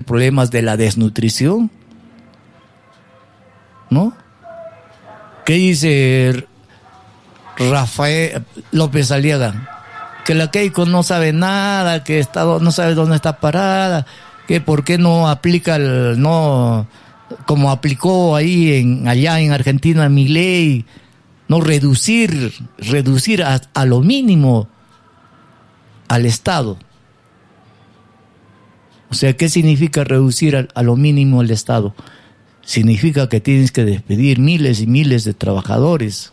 problemas de la desnutrición, ¿no? ¿Qué dice Rafael López Aliaga? Que la Keiko no sabe nada, que no sabe dónde está parada, que por qué no aplica como aplicó allá en Argentina Milei, no reducir a lo mínimo al Estado. O sea, ¿qué significa reducir a lo mínimo al Estado? Significa que tienes que despedir miles y miles de trabajadores.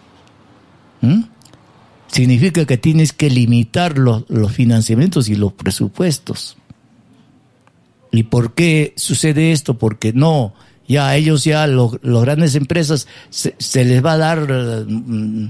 Significa que tienes que limitar los financiamientos y los presupuestos. ¿Y por qué sucede esto? Porque a ellos los grandes empresas se les va a dar un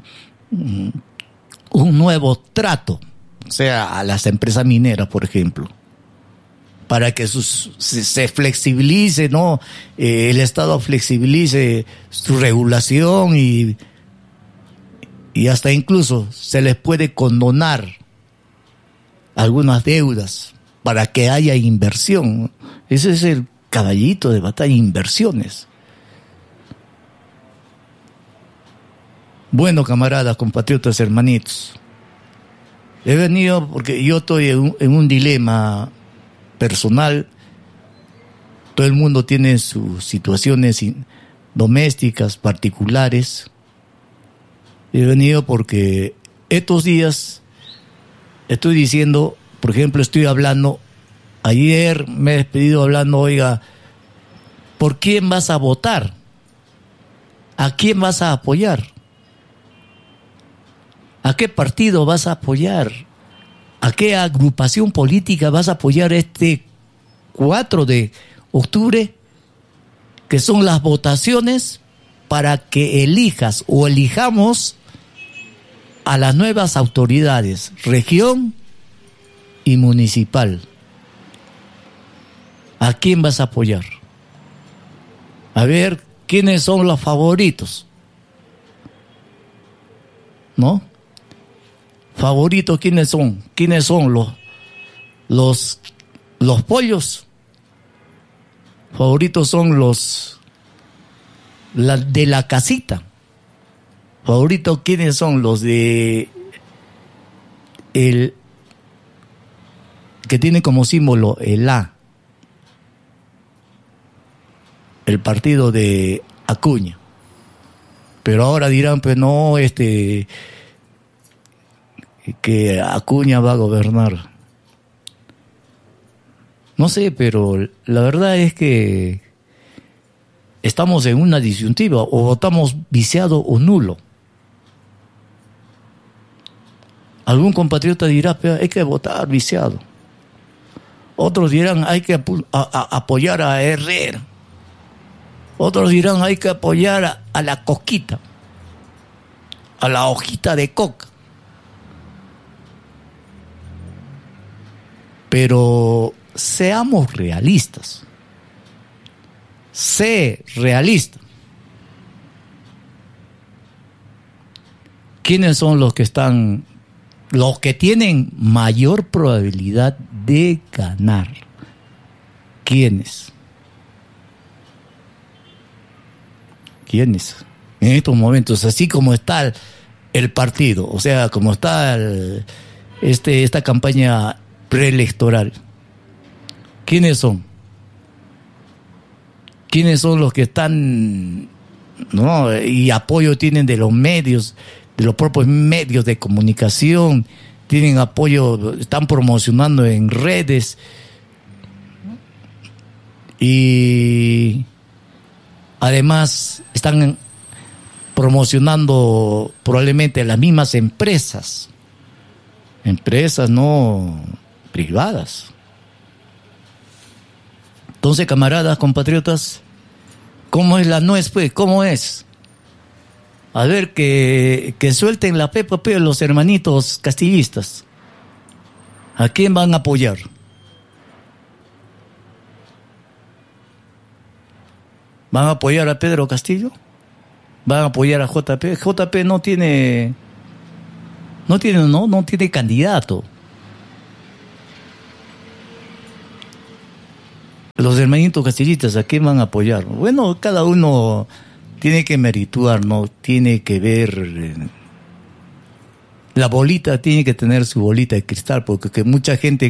nuevo trato, o sea, a las empresas mineras, por ejemplo, para que se flexibilice, ¿no? El Estado flexibilice su regulación y hasta incluso se les puede condonar algunas deudas para que haya inversión. Ese es el caballito de batalla, inversiones. Bueno, camaradas, compatriotas, hermanitos, he venido porque yo estoy en un dilema personal. Todo el mundo tiene sus situaciones domésticas, particulares. He venido porque estos días estoy diciendo, por ejemplo, estoy hablando, ayer me he despedido hablando, oiga, ¿por quién vas a votar? ¿A quién vas a apoyar? ¿A qué partido vas a apoyar? ¿A qué agrupación política vas a apoyar este 4 de octubre? Que son las votaciones para que elijas o elijamos a las nuevas autoridades, región y municipal. ¿A quién vas a apoyar? A ver, ¿quiénes son los favoritos? ¿No? ¿Favoritos quiénes son? ¿Quiénes son los pollos? Favoritos son de la casita. Favoritos quiénes son los de que tiene como símbolo el A, el partido de Acuña. Pero ahora dirán, pues no, que Acuña va a gobernar. No sé, pero la verdad es que estamos en una disyuntiva, o votamos viciado o nulo. Algún compatriota dirá, pero hay que votar viciado. Otros dirán, hay que apoyar a Herrera. Otros dirán, hay que apoyar a la coquita, a la hojita de coca. Pero seamos realistas. Sé realista. ¿Quiénes son los que tienen mayor probabilidad de ganar? ¿Quiénes? ¿Quiénes? En estos momentos, así como está el partido, o sea, como está esta campaña preelectoral, ¿quiénes son? ¿Quiénes son los que están, no, y apoyo tienen de los medios, de los propios medios de comunicación? Tienen apoyo, están promocionando en redes y además están promocionando probablemente las mismas empresas no privadas. Entonces, camaradas, compatriotas, ¿cómo es la nuez, pues? ¿Cómo es? A ver, que suelten la pepa, pero los hermanitos castillistas. ¿A quién van a apoyar? ¿Van a apoyar a Pedro Castillo? ¿Van a apoyar a JP? JP no tiene candidato. los hermanitos castillistas, ¿a quién van a apoyar? Bueno, cada uno tiene que merituar, ¿no? Tiene que ver... la bolita, tiene que tener su bolita de cristal, porque que mucha gente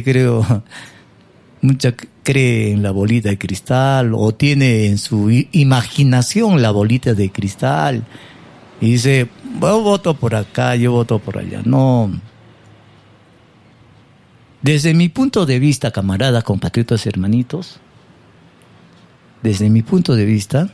cree en la bolita de cristal, o tiene en su imaginación la bolita de cristal, y dice, yo voto por acá, yo voto por allá. No. Desde mi punto de vista, camaradas, compatriotas, hermanitos, desde mi punto de vista,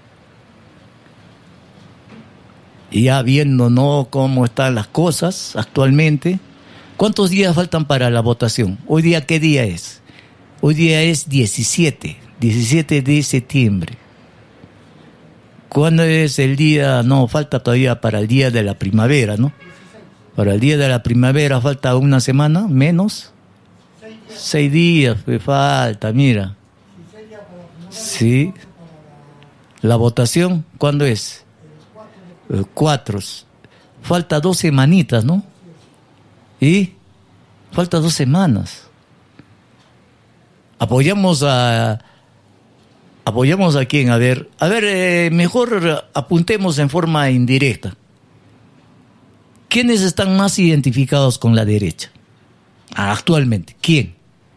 y ya viendo, ¿no?, cómo están las cosas actualmente. ¿Cuántos días faltan para la votación? ¿Hoy día qué día es? Hoy día es 17 de septiembre. ¿Cuándo es el día? No, falta todavía para el día de la primavera, ¿no? Para el día de la primavera falta una semana, menos. 6 días me falta, mira. Sí. ¿La votación cuándo es? 4. Falta 2 semanitas, ¿no? ¿Y? Falta 2 semanas. ¿Apoyamos a quién? A ver, mejor apuntemos en forma indirecta. ¿Quiénes están más identificados con la derecha actualmente? ¿Quién?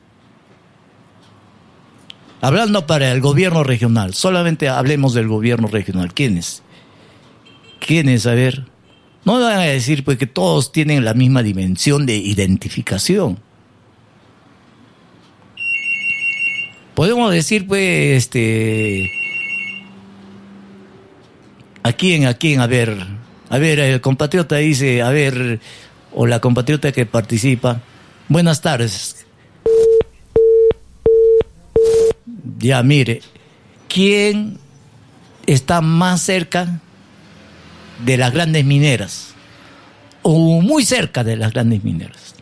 Hablando para el gobierno regional, solamente hablemos del gobierno regional. ¿Quiénes? A ver, no me van a decir pues que todos tienen la misma dimensión de identificación. Podemos decir pues ¿a quién? A ver, el compatriota dice, a ver, o la compatriota que participa. Buenas tardes. Ya, mire, ¿quién está más cerca de las grandes mineras, o muy cerca de las grandes mineras?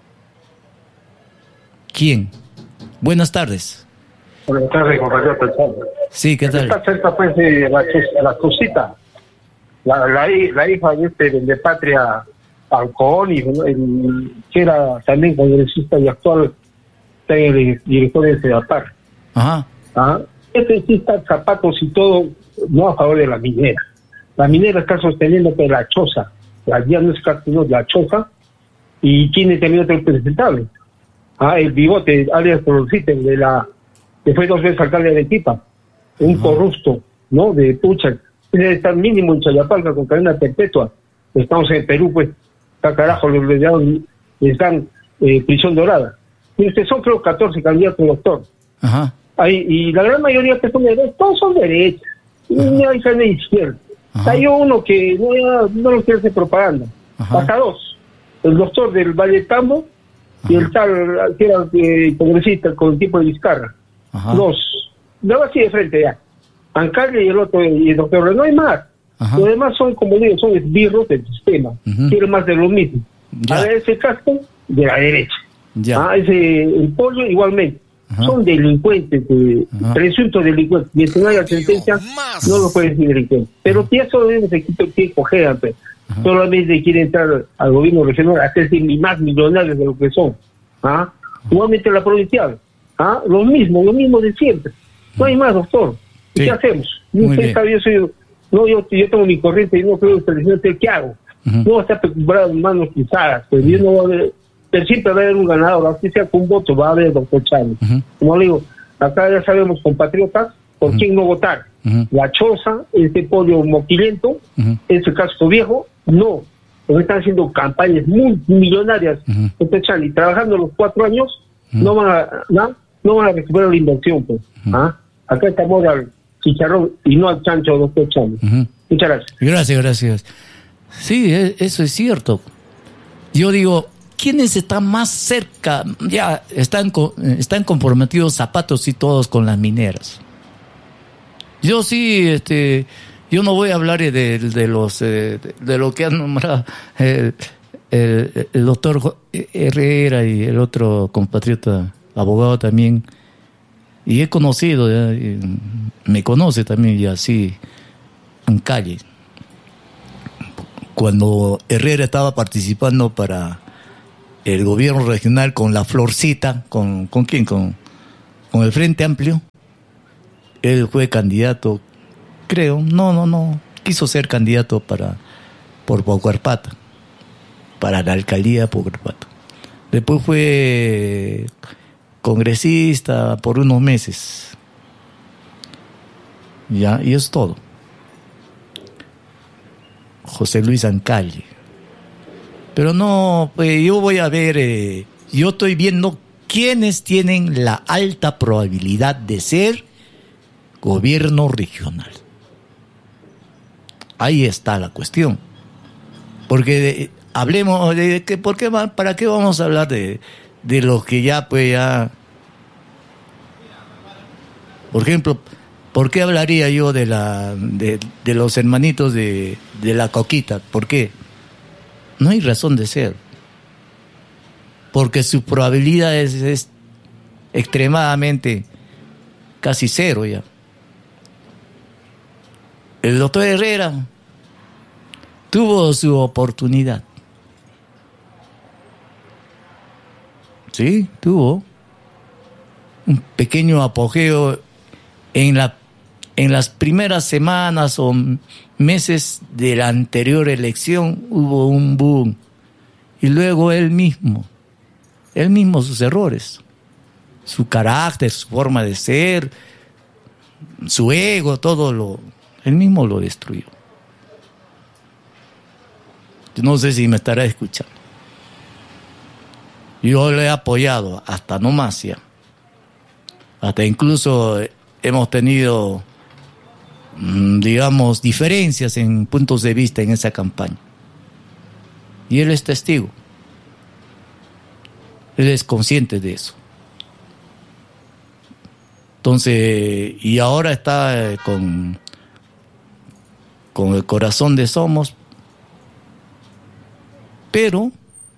¿Quién? Buenas tardes. Buenas tardes, compañero. Sí, ¿qué tal? Está cerca, pues, de la Cosita, la hija de Patria Alcón, que era también congresista y actual director de Sedapar. Ajá. Sí está zapatos y todo, no a favor de la minera. La minera está sosteniendo que la choza, ya no es Castillo, la choza, y tiene también otro representable. El bigote, alias Colorcite, que fue 2 veces alcalde de Arequipa, un corrupto, ¿no? De pucha, tiene que estar mínimo en Chayapalca con cadena perpetua. Estamos en Perú, pues, acá carajo, los letrados están prisión dorada. Y son, creo, 14 candidatos, doctor. Ajá. Y la gran mayoría que son derechos, todos son derechos, no hay carne de izquierda. Hay uno que no lo quiere hacer propaganda. Hasta 2. El doctor del Valle Tambo y el tal, que era congresista con el tipo de Vizcarra. 2. Luego así de frente ya. Ancalle y el otro, y el doctor, no hay más. Los demás son, como digo, son esbirros del sistema. Quieren más de lo mismo. A ver, ese casco de la derecha. El pollo igualmente. Son delincuentes, presuntos delincuentes. Mientras no haya sentencia, no lo pueden decir delincuentes. Pero pienso de ese equipo que cojean, pues. Solamente quieren entrar al gobierno regional, hacerse más millonarios de lo que son. Igualmente la provincial. Lo mismo de siempre. No hay más, doctor. Sí. ¿Qué hacemos? Usted sabe, yo tengo mi corriente y no creo que presidente, ¿qué hago? No voy a estar preocupado en manos cruzadas, pues yo no voy a ver. Pero siempre va a haber un ganador, aunque sea con voto, va a haber, doctor Chávez. Como le digo, acá ya sabemos, compatriotas, por quién no votar. La choza, este pollo moquilento, este casco viejo, no. Porque están haciendo campañas multimillonarias, doctor Chávez, y trabajando los 4 años, no van a recuperar la inversión, pues. Acá estamos al chicharrón y no al chancho, doctor Chávez. Muchas gracias. Gracias. Sí, eso es cierto. Yo digo, ¿quiénes están más cerca? Ya están comprometidos zapatos y todos con las mineras. Yo sí, yo no voy a hablar de lo que han nombrado el doctor Herrera y el otro compatriota abogado también. Y he conocido, me conoce también ya así en calle. Cuando Herrera estaba participando para el gobierno regional con la Florcita, ¿con quién? Con el Frente Amplio. Él fue candidato, creo, no, quiso ser candidato por Paucarpata, para la alcaldía de Paucarpata. Después fue congresista por unos meses. Ya, y es todo. José Luis Ancalle. Pero no, pues yo voy a ver, yo estoy viendo quiénes tienen la alta probabilidad de ser gobierno regional. Ahí está la cuestión. Porque hablemos de que, ¿para qué vamos a hablar de los que ya, pues ya... Por ejemplo, ¿por qué hablaría yo de los hermanitos de la Coquita? ¿Por qué? No hay razón de ser. Porque su probabilidad es extremadamente casi cero ya. El doctor Herrera tuvo su oportunidad. Sí, tuvo un pequeño apogeo en las primeras semanas o meses de la anterior elección. Hubo un boom. Y luego él mismo sus errores, su carácter, su forma de ser, su ego, él mismo lo destruyó. No sé si me estará escuchando. Yo le he apoyado hasta no más ya. Hasta incluso hemos tenido, digamos, diferencias en puntos de vista en esa campaña. Y él es testigo. Él es consciente de eso. Entonces, y ahora está con el corazón de Somos, pero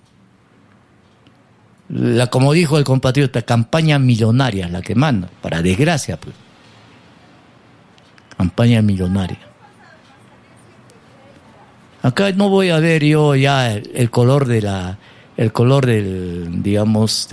como dijo el compatriota, campaña millonaria la que manda, para desgracia, pues. Campaña millonaria. Acá no voy a ver yo ya el color del, digamos,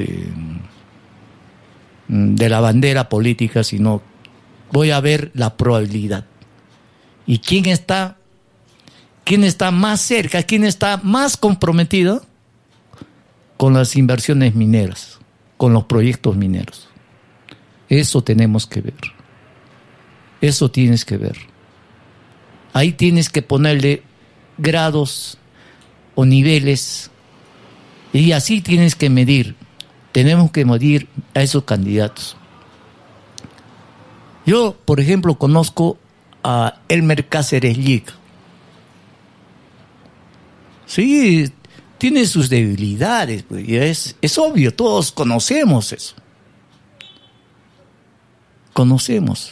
de la bandera política, sino voy a ver la probabilidad. ¿Y quién está más cerca, quién está más comprometido con las inversiones mineras, con los proyectos mineros? Eso tenemos que ver. Eso tienes que ver. Ahí tienes que ponerle grados o niveles y así tienes que medir. Tenemos que medir a esos candidatos. Yo, por ejemplo, conozco a Elmer Cáceres Llic. Sí, tiene sus debilidades, pues, y es obvio, todos conocemos eso. Conocemos.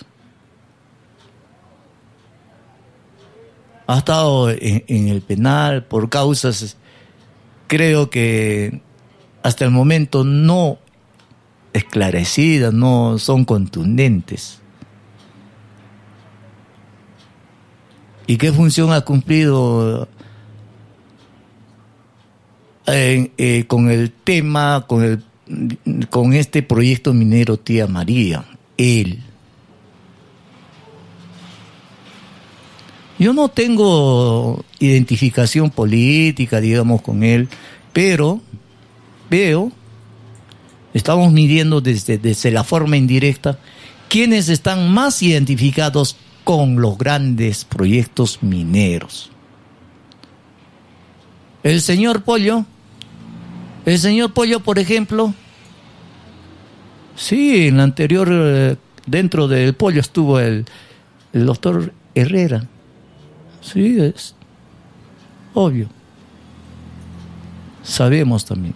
Ha estado en el penal por causas, creo que hasta el momento no esclarecidas, no son contundentes. ¿Y qué función ha cumplido con el tema, con este proyecto minero Tía María? Él. Yo no tengo identificación política, digamos, con él, pero veo, estamos midiendo desde la forma indirecta, quiénes están más identificados con los grandes proyectos mineros. El señor Pollo, por ejemplo, sí, en la anterior, dentro del Pollo estuvo el doctor Herrera. Sí, es obvio. Sabemos también.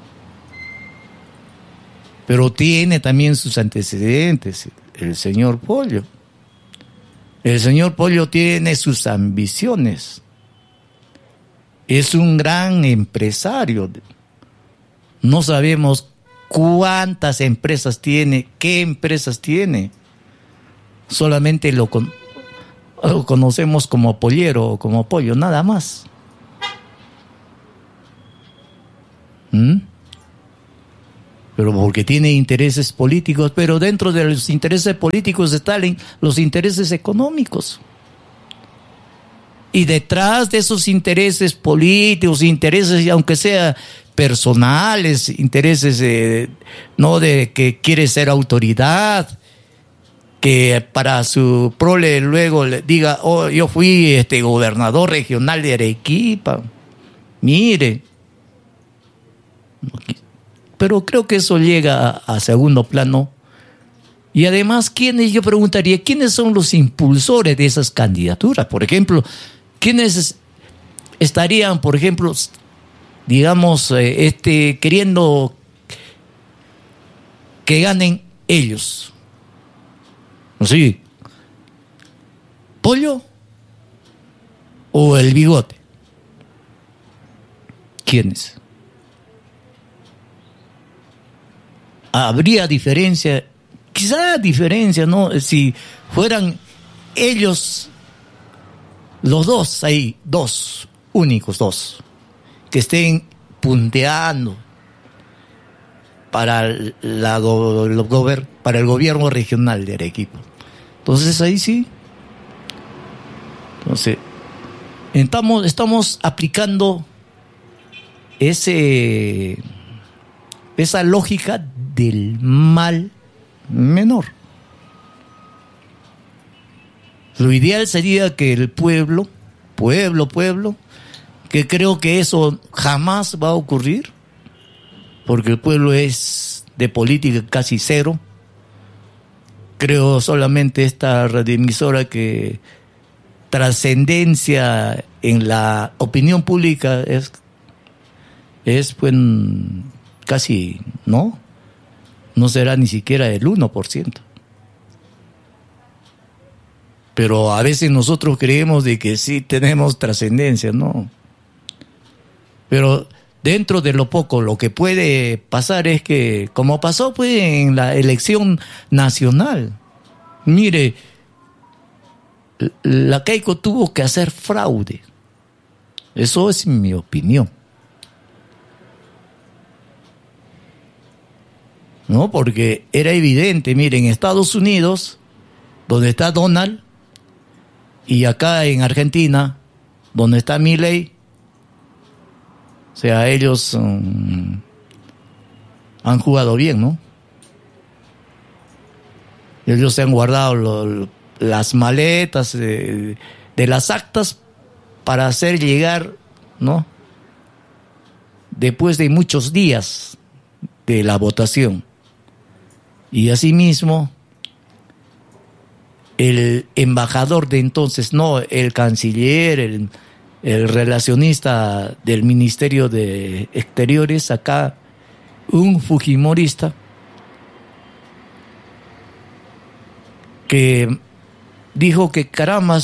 Pero tiene también sus antecedentes, el señor Pollo. El señor Pollo tiene sus ambiciones. Es un gran empresario. No sabemos cuántas empresas tiene, qué empresas tiene. Solamente lo conocemos como pollero o como pollo, nada más. pero porque tiene intereses políticos, pero dentro de los intereses políticos están los intereses económicos. Y detrás de esos intereses políticos, intereses, aunque sea personales, intereses no de que quiere ser autoridad, que para su prole luego le diga, oh, yo fui gobernador regional de Arequipa, mire. Pero creo que eso llega a segundo plano. Y además, yo preguntaría, ¿quiénes son los impulsores de esas candidaturas? Por ejemplo, ¿quiénes estarían, por ejemplo, digamos, queriendo que ganen ellos? ¿Sí? ¿Pollo o el Bigote? ¿Quiénes? Habría diferencia, quizá diferencia, ¿no? Si fueran ellos los dos ahí, únicos, que estén punteando para el gobierno regional de Arequipa. Entonces ahí sí. Entonces, estamos aplicando esa lógica del mal menor. Lo ideal sería que el pueblo, que creo que eso jamás va a ocurrir, porque el pueblo es de política casi cero. Creo solamente esta radioemisora que trascendencia en la opinión pública es pues casi, no será ni siquiera el 1%. Pero a veces nosotros creemos de que sí tenemos trascendencia, ¿no? Pero dentro de lo poco, lo que puede pasar es que, como pasó pues en la elección nacional, mire, la Keiko tuvo que hacer fraude. Eso es mi opinión. ¿No? Porque era evidente, miren, en Estados Unidos, donde está Donald, y acá en Argentina, donde está Milei, o sea, ellos han jugado bien, ¿no? Ellos se han guardado las maletas de las actas para hacer llegar, ¿no? Después de muchos días de la votación. Y asimismo, el embajador de entonces, no, el canciller, el relacionista del Ministerio de Exteriores, acá, un fujimorista, que dijo que caramba,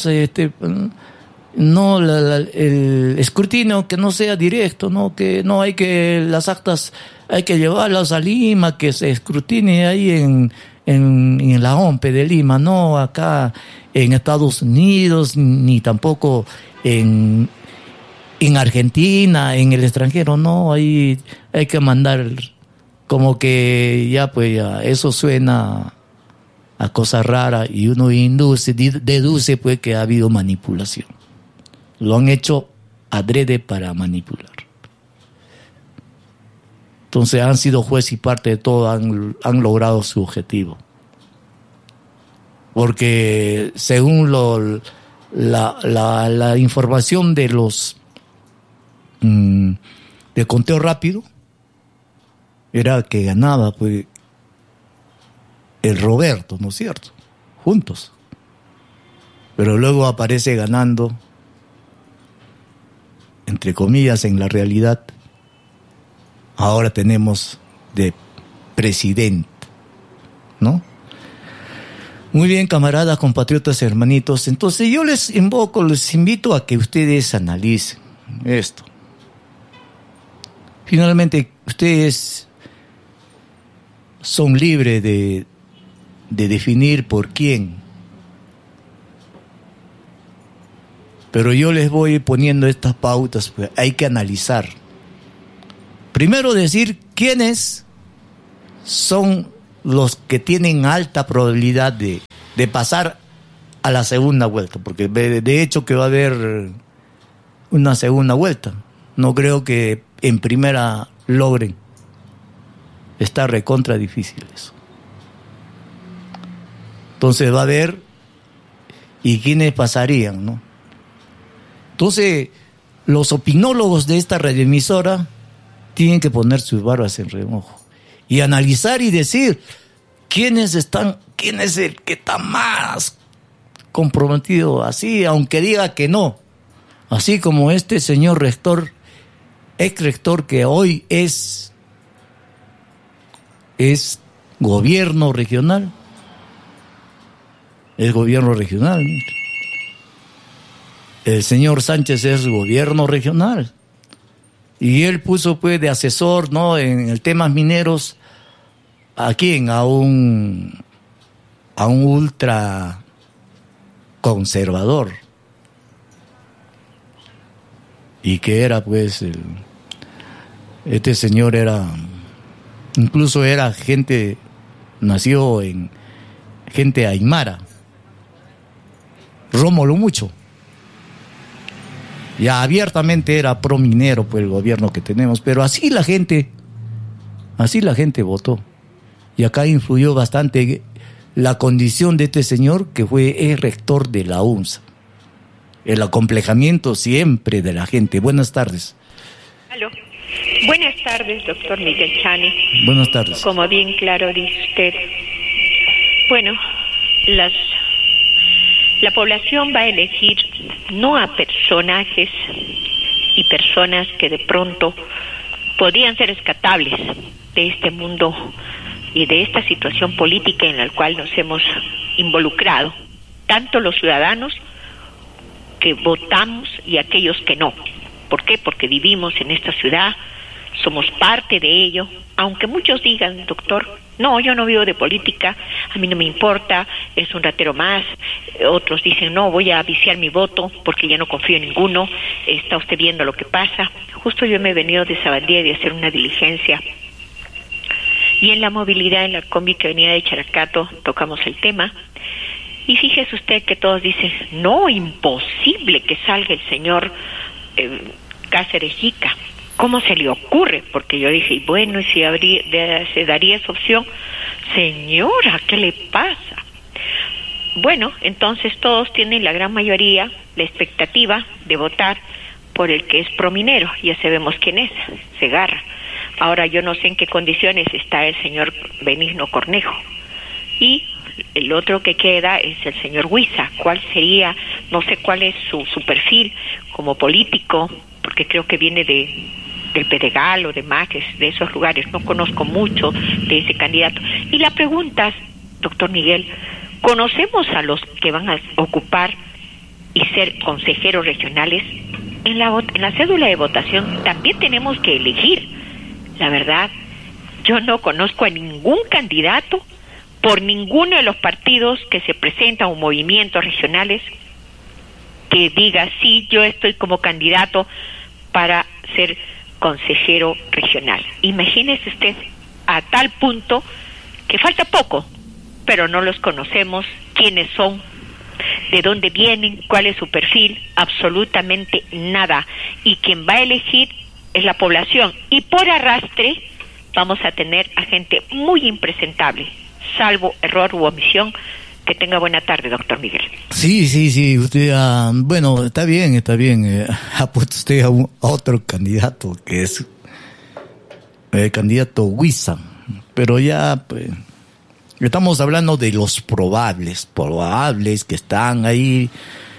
no, el escrutinio que no sea directo, no, que no hay que las actas hay que llevarlas a Lima, que se escrutine ahí en la OMPE de Lima, no acá en Estados Unidos, ni tampoco en Argentina, en el extranjero, no, ahí hay que mandar, como que ya pues ya, eso suena a cosa rara y uno deduce pues que ha habido manipulación. Lo han hecho adrede para manipular. Entonces han sido juez y parte de todo, han logrado su objetivo. Porque según la información de los de conteo rápido, era que ganaba pues el Roberto, ¿no es cierto? Juntos. Pero luego aparece ganando, entre comillas, en la realidad. Ahora tenemos de presidente, ¿no? Muy bien, camaradas, compatriotas, hermanitos. Entonces yo les invito a que ustedes analicen esto. Finalmente, ustedes son libres de definir por quién. Pero yo les voy poniendo estas pautas, pues hay que analizar. Primero decir quiénes son los que tienen alta probabilidad de pasar a la segunda vuelta, porque de hecho que va a haber una segunda vuelta. No creo que en primera logren. Está recontra difícil eso. Entonces va a haber, ¿y quiénes pasarían, no? Entonces, los opinólogos de esta radioemisora tienen que poner sus barbas en remojo y analizar y decir quién es el que está más comprometido así, aunque diga que no. Así como este señor rector, ex rector, que hoy es gobierno regional. Es gobierno regional. El señor Sánchez es gobierno regional. Y él puso pues de asesor, ¿no?, en el temas mineros, ¿a quién? A un ultra conservador. Y que era pues este señor incluso era nació en gente aymara. Rómulo Mucho. Ya abiertamente era pro minero pues el gobierno que tenemos, pero así la gente votó. Y acá influyó bastante la condición de este señor que fue el rector de la UNSA. El acomplejamiento siempre de la gente. Buenas tardes. Aló. Buenas tardes, doctor Miguel Chani. Buenas tardes. Como bien claro dice usted, bueno, la población va a elegir no a personajes y personas que de pronto podrían ser rescatables de este mundo y de esta situación política en la cual nos hemos involucrado, tanto los ciudadanos que votamos y aquellos que no. ¿Por qué? Porque vivimos en esta ciudad, somos parte de ello, aunque muchos digan, doctor, no, yo no vivo de política, a mí no me importa, es un ratero más. Otros dicen, no, voy a viciar mi voto porque ya no confío en ninguno. Está usted viendo lo que pasa. Justo yo me he venido de Sabandía de hacer una diligencia. Y en la movilidad, en la combi que venía de Characato, tocamos el tema. Y fíjese usted que todos dicen, no, imposible que salga el señor Cáceres Yica. ¿Cómo se le ocurre? Porque yo dije, bueno, ¿y si se daría esa opción? Señora, ¿qué le pasa? Bueno, entonces todos tienen, la gran mayoría, la expectativa de votar por el que es prominero. Ya sabemos quién es, Segarra. Ahora yo no sé en qué condiciones está el señor Benigno Cornejo. Y el otro que queda es el señor Huiza. ¿Cuál sería? No sé cuál es su perfil como político, porque creo que viene del Pedregal o de Majes, de esos lugares. No conozco mucho de ese candidato. Y la pregunta, doctor Miguel, ¿conocemos a los que van a ocupar y ser consejeros regionales? En la cédula de votación también tenemos que elegir. La verdad, yo no conozco a ningún candidato por ninguno de los partidos que se presentan o movimientos regionales que diga, sí, yo estoy como candidato para ser consejero regional. Imagínese usted, a tal punto que falta poco, pero no los conocemos, quiénes son, de dónde vienen, cuál es su perfil, absolutamente nada. Y quien va a elegir es la población. Y por arrastre vamos a tener a gente muy impresentable, salvo error u omisión. Que tenga buena tarde, doctor Miguel. Sí, usted, bueno, está bien, ha puesto usted a otro candidato, que es el candidato Huiza, pero ya, pues, estamos hablando de los probables que están ahí,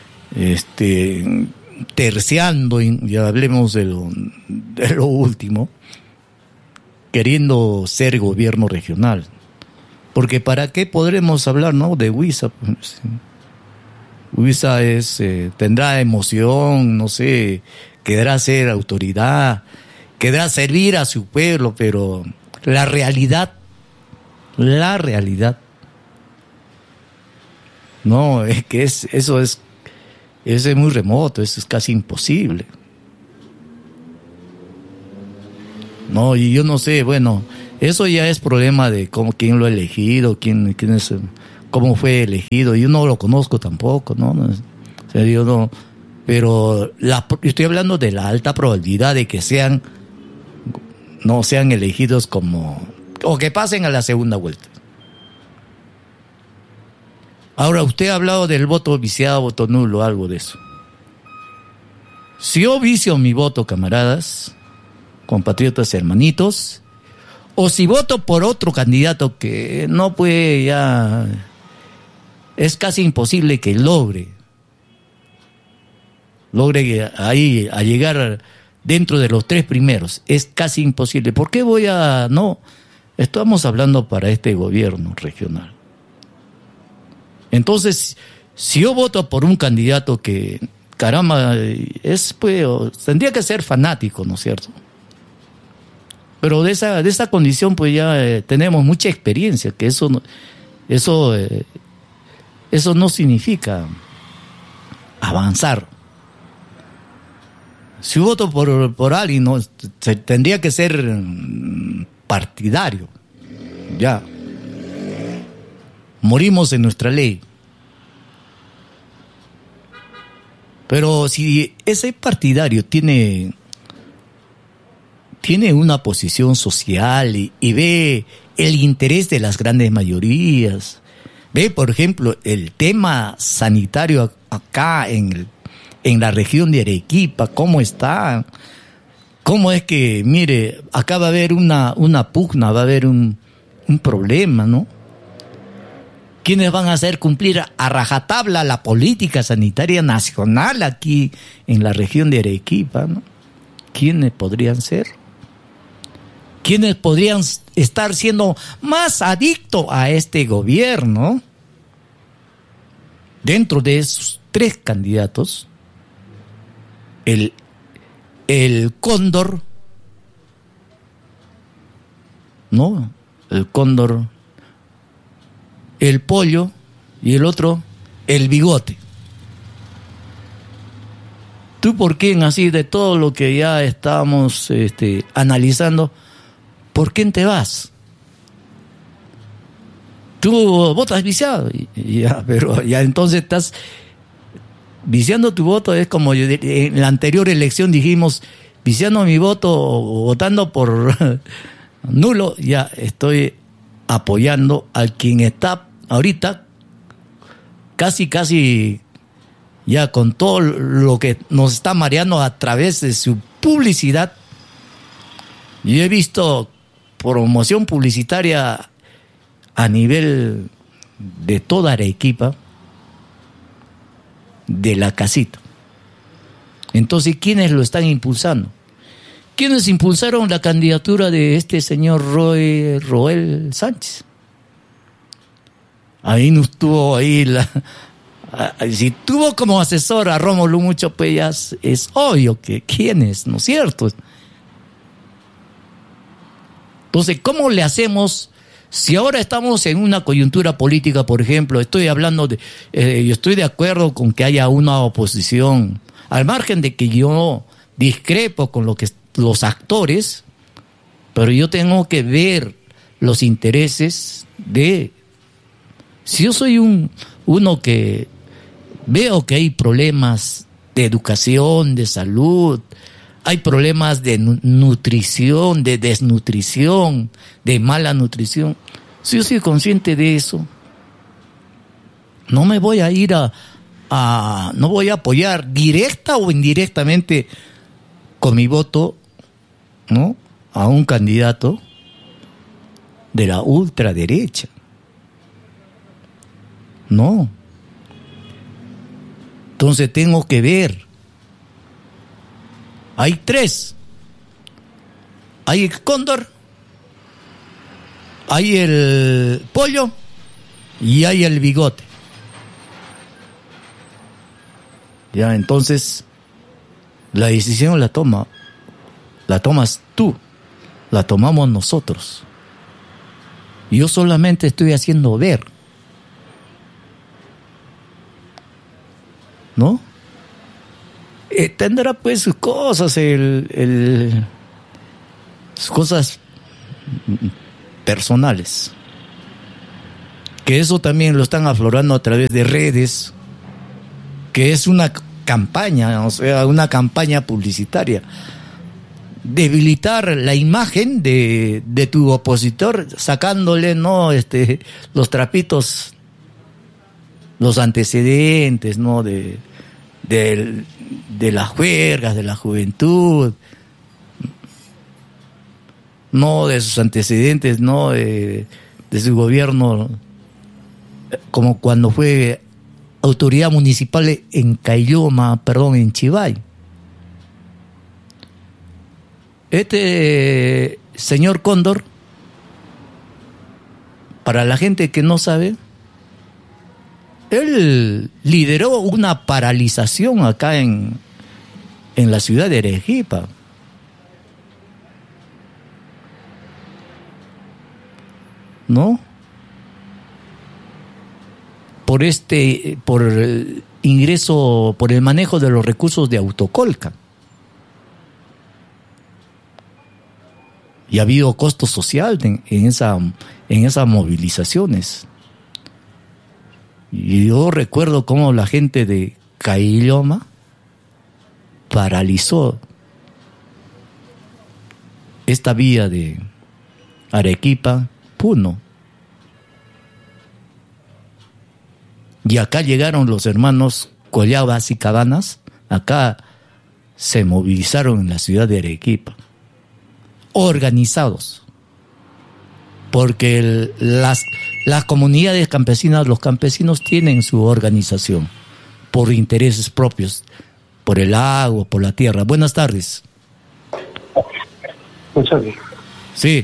terciando, y ya hablemos de lo último, queriendo ser gobierno regional. Porque ¿para qué podremos hablar, no, de Huiza? Pues, Huiza tendrá emoción, no sé, querrá ser autoridad, querrá servir a su pueblo, pero la realidad, no, es que eso es muy remoto, eso es casi imposible. No, y yo no sé, bueno, Eso ya es problema de quién lo ha elegido, quién es, cómo fue elegido. Yo no lo conozco tampoco, ¿no? O sea, yo no. Pero estoy hablando de la alta probabilidad de que no sean elegidos o que pasen a la segunda vuelta. Ahora, usted ha hablado del voto viciado, voto nulo, algo de eso. Si yo vicio mi voto, camaradas, compatriotas, hermanitos, o si voto por otro candidato que no puede ya, es casi imposible que logre ahí a llegar dentro de los 3 primeros, es casi imposible. ¿Por qué no? Estamos hablando para este gobierno regional. Entonces, si yo voto por un candidato que, caramba, tendría que ser fanático, ¿no es cierto? Pero de esa condición pues ya tenemos mucha experiencia, que eso no significa avanzar. Si voto por alguien, no, tendría que ser partidario. Ya. Morimos en nuestra ley. Pero si ese partidario tiene una posición social y ve el interés de las grandes mayorías, ve, por ejemplo, el tema sanitario acá en la región de Arequipa, cómo está, cómo es que, mire, acá va a haber una pugna, va a haber un problema, ¿no? ¿Quiénes van a hacer cumplir a rajatabla la política sanitaria nacional aquí en la región de Arequipa, ¿no? ¿Quiénes podrían ser? ¿Quiénes podrían estar siendo más adictos a este gobierno? Dentro de esos 3 candidatos, el Cóndor, ¿no? El Cóndor, el Pollo y el otro, el Bigote. ¿Tú por quién, así de todo lo que ya estábamos analizando, por quién te vas? Tú votas viciado, pero ya entonces estás viciando tu voto. Es como en la anterior elección dijimos, viciando mi voto o votando por nulo, ya estoy apoyando a quien está ahorita casi ya con todo lo que nos está mareando a través de su publicidad. Yo he visto promoción publicitaria a nivel de toda Arequipa, de la casita. Entonces, ¿quiénes lo están impulsando? ¿Quiénes impulsaron la candidatura de este señor Roel Sánchez? Ahí no estuvo si tuvo como asesor a Rómulo Mucho, pues ya es obvio que quién es, ¿no es cierto? Entonces, ¿cómo le hacemos si ahora estamos en una coyuntura política? Por ejemplo, yo estoy de acuerdo con que haya una oposición, al margen de que yo discrepo con los actores, pero yo tengo que ver los intereses si yo soy uno que veo que hay problemas de educación, de salud, hay problemas de nutrición, de desnutrición, de mala nutrición. Si yo soy consciente de eso, no me voy a ir no voy a apoyar directa o indirectamente con mi voto, ¿no?, a un candidato de la ultraderecha. No. Entonces tengo que ver. Hay 3. Hay el Cóndor, hay el Pollo y hay el Bigote. Ya, entonces la decisión la tomas tú, la tomamos nosotros. Yo solamente estoy haciendo ver, ¿no? Tendrá pues sus cosas, sus cosas personales. Que eso también lo están aflorando a través de redes, que es una campaña, o sea, una campaña publicitaria. Debilitar la imagen de tu opositor, sacándole, ¿no?, los trapitos, los antecedentes, ¿no?, de las juergas, de la juventud, no de sus antecedentes, no de su gobierno, como cuando fue autoridad municipal en en Chivay. Señor Cóndor, para la gente que no sabe, él lideró una paralización acá en la ciudad de Arequipa. ¿No? Por el ingreso, por el manejo de los recursos de Autocolca. Y ha habido costo social en esas movilizaciones. Y yo recuerdo cómo la gente de Caylloma paralizó esta vía de Arequipa-Puno. Y acá llegaron los hermanos Collabas y Cabanas, acá se movilizaron en la ciudad de Arequipa, organizados, porque las comunidades campesinas, los campesinos tienen su organización por intereses propios, por el agua, por la tierra. Buenas tardes. Muchas gracias. Sí.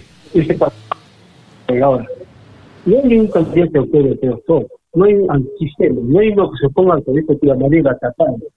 Ahora, no hay un candidato de todo. No hay un antisistema, no hay uno que se ponga con esta de manera tratando.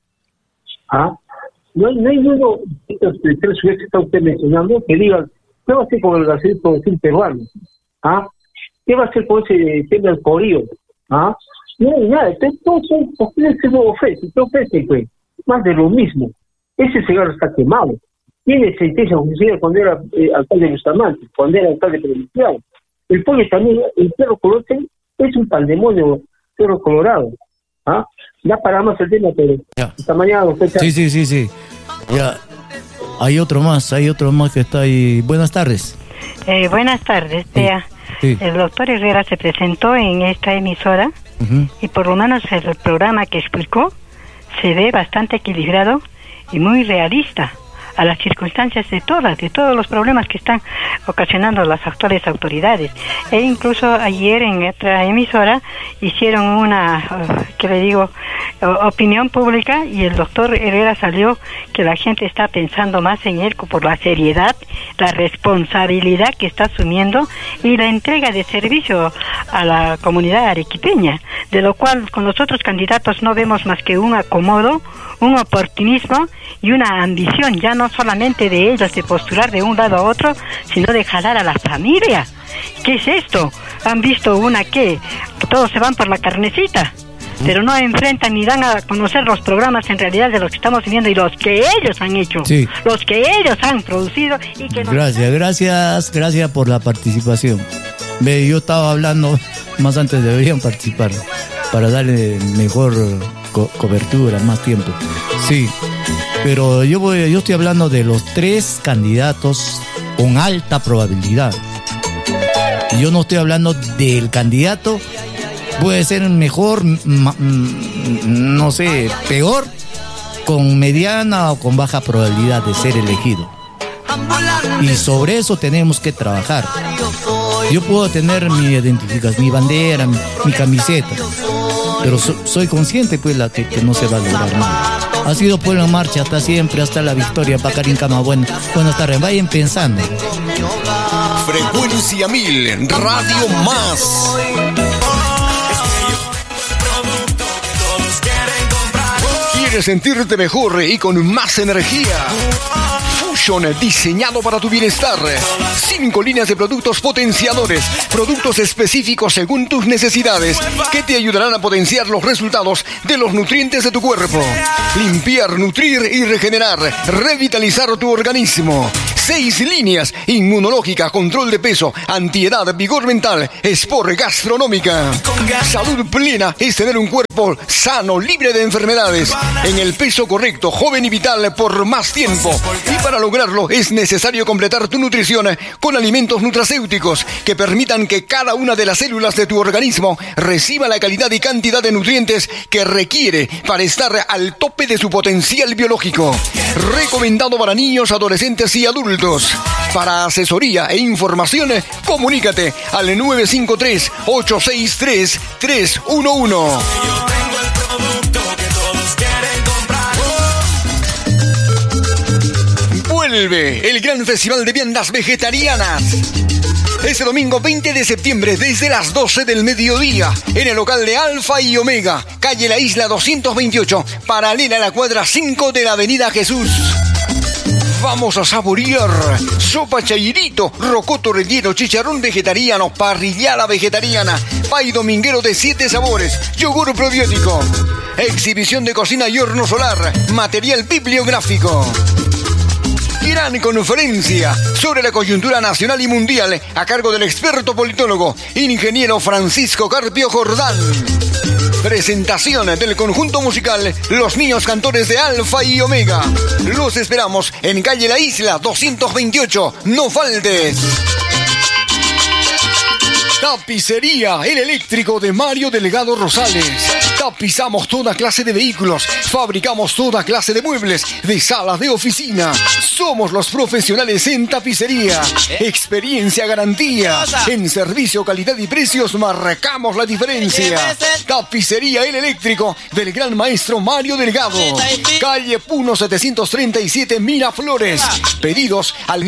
No hay uno de estos tres sujetos que está usted mencionando que digan, ¿qué va a hacer con el gasoducto peruano? ¿Qué va a hacer con ese tema del Corío? No hay nada. Todos son, ustedes se lo ofrecen, pues, más de lo mismo. Ese cigarro está quemado. Tiene sentencia judicial cuando era alcalde de Bustamante, cuando era alcalde provincial. El pollo también, el perro colote, es un pandemonio, perro colorado. Ya paramos el tema, pero ya. Esta mañana usted... Sí. Ya. Hay otro más que está ahí. Buenas tardes. Buenas tardes, Tea. Sí. El doctor Herrera se presentó en esta emisora y por lo menos el programa que explicó se ve bastante equilibrado y muy realista a las circunstancias de todos los problemas que están ocasionando las actuales autoridades. E incluso ayer en otra emisora hicieron una, opinión pública, y el doctor Herrera salió que la gente está pensando más en él por la seriedad, la responsabilidad que está asumiendo y la entrega de servicio a la comunidad arequipeña, de lo cual con los otros candidatos no vemos más que un acomodo, un oportunismo y una ambición, ya no solamente de ellos de postular de un lado a otro, sino de jalar a la familia. ¿Qué es esto? ¿Han visto una que todos se van por la carnecita? Pero no enfrentan ni dan a conocer los programas en realidad de los que estamos viviendo y los que ellos han hecho, sí, los que ellos han producido y que Gracias por la participación. Yo estaba hablando más antes, deberían participar para darle mejor cobertura, más tiempo. Sí, pero yo estoy hablando de los tres candidatos con alta probabilidad. Yo no estoy hablando del candidato, puede ser mejor, no sé, peor, con mediana o con baja probabilidad de ser elegido. Y sobre eso tenemos que trabajar. Yo puedo tener mi identificación, mi bandera, mi camiseta, pero soy consciente pues que no se va a lograr nada. Ha sido pues la marcha hasta siempre, hasta la victoria. Pacarín Cama, buenas tardes, vayan pensando. Frecuencia 1000, Radio Más. ¿Quieres sentirte mejor y con más energía? Fusion, diseñado para tu bienestar. 5 líneas de productos potenciadores, productos específicos según tus necesidades, que te ayudarán a potenciar los resultados de los nutrientes de tu cuerpo. Limpiar, nutrir y regenerar, revitalizar tu organismo. 6 líneas: inmunológica, control de peso, antiedad, vigor mental, sport, gastronómica. Salud plena es tener un cuerpo sano, libre de enfermedades, en el peso correcto, joven y vital por más tiempo. Y para lograrlo es necesario completar tu nutrición con alimentos nutracéuticos que permitan que cada una de las células de tu organismo reciba la calidad y cantidad de nutrientes que requiere para estar al tope de su potencial biológico. Recomendado para niños, adolescentes y adultos. Para asesoría e información, comunícate al 953-863-311. Vuelve el gran festival de viandas vegetarianas. Este domingo 20 de septiembre desde las 12 del mediodía en el local de Alfa y Omega, calle La Isla 228, paralela a la cuadra 5 de la avenida Jesús. Vamos a saborear sopa chairito, rocoto relleno, chicharrón vegetariano, parrillada vegetariana, pay dominguero de 7 sabores, yogur probiótico, exhibición de cocina y horno solar, material bibliográfico. Gran conferencia sobre la coyuntura nacional y mundial a cargo del experto politólogo, ingeniero Francisco Carpio Jordán. Presentación del conjunto musical Los Niños Cantores de Alfa y Omega. Los esperamos en calle La Isla 228. No faltes. Tapicería El Eléctrico de Mario Delgado Rosales. Tapizamos toda clase de vehículos, fabricamos toda clase de muebles, de salas de oficina. Somos los profesionales en tapicería. Experiencia, garantía. En servicio, calidad y precios marcamos la diferencia. Tapicería El Eléctrico del gran maestro Mario Delgado. Calle Puno 737 Miraflores. Pedidos al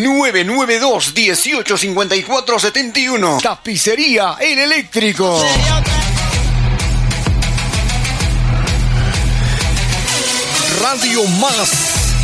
992-185471. Tapicería El Eléctrico. Radio Más.